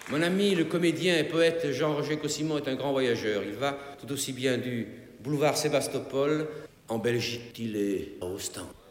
Mon ami, le comédien et poète Jean-Roger Cossimon est un grand voyageur. Il va tout aussi bien du boulevard Sébastopol, en Belgique, qu'il est à Ostende.